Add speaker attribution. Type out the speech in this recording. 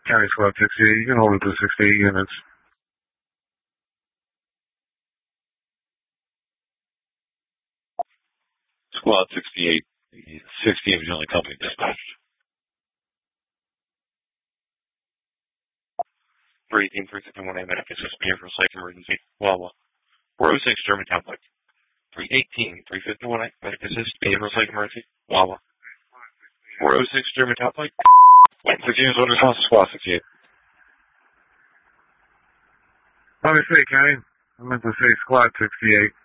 Speaker 1: County Squad 68. You can hold it to 68 units.
Speaker 2: Squad 68, 60 Vigilante Company dispatched.
Speaker 3: 318, 351A, medic assist me for psych emergency. Wawa. 406, German Catholic. 318, 351A, medic assist me for psych emergency. Wawa. 406, German Catholic. 16 order response to Squad 68.
Speaker 1: Let me say, Kenny. I meant to say Squad 68.